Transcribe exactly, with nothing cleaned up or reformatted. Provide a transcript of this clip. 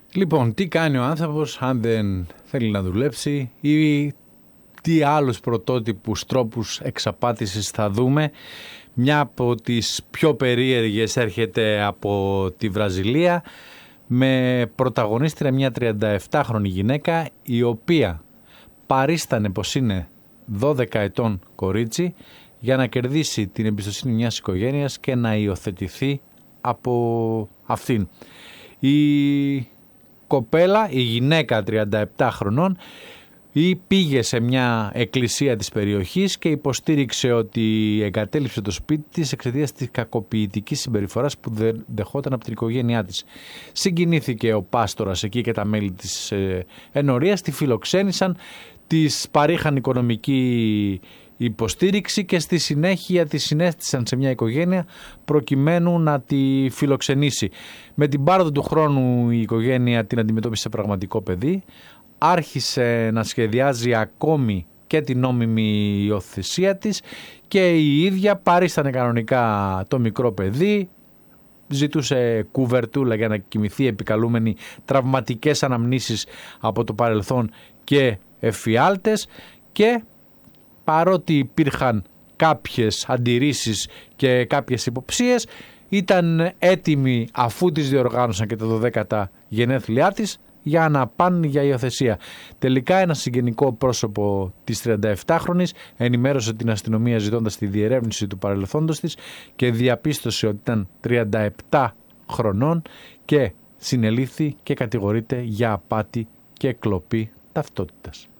Λοιπόν, τι κάνει ο άνθρωπος αν δεν θέλει να δουλέψει ή τι άλλους πρωτότυπους τρόπους εξαπάτησης θα δούμε. Μια από τις πιο περίεργες έρχεται από τη Βραζιλία με πρωταγωνίστρια μια τριανταεπτάχρονη γυναίκα η οποία παρίστανε πως είναι δώδεκα ετών κορίτσι για να κερδίσει την εμπιστοσύνη μιας οικογένειας και να υιοθετηθεί από αυτήν. Η κοπέλα, η γυναίκα τριάντα επτά χρονών, ή πήγε σε μια εκκλησία της περιοχής και υποστήριξε ότι εγκατέλειψε το σπίτι της εξαιτίας της κακοποιητικής συμπεριφοράς που δεν δεχόταν από την οικογένειά της. Συγκινήθηκε ο πάστορας εκεί και τα μέλη της ενορίας, τη φιλοξένησαν, της παρήχαν οικονομική υποστήριξη και στη συνέχεια τη συνέστησαν σε μια οικογένεια προκειμένου να τη φιλοξενήσει. Με την πάροδο του χρόνου η οικογένεια την αντιμετώπισε σε πραγματικό παιδί, άρχισε να σχεδιάζει ακόμη και την νόμιμη υιοθεσία της και η ίδια παρίστανε κανονικά το μικρό παιδί, ζητούσε κουβερτούλα για να κοιμηθεί επικαλούμενη τραυματικές αναμνήσεις από το παρελθόν και εφιάλτες, και παρότι υπήρχαν κάποιες αντιρρήσεις και κάποιες υποψίες, ήταν έτοιμη αφού τις διοργάνωσαν και τα δωδέκατα γενέθλιά της για να πάνε για υιοθεσία. Τελικά ένα συγγενικό πρόσωπο της τριανταεπτάχρονης ενημέρωσε την αστυνομία ζητώντας τη διερεύνηση του παρελθόντος της και διαπίστωσε ότι ήταν τριάντα επτά χρονών και συνελήφθη και κατηγορείται για απάτη και κλοπή ταυτότητας.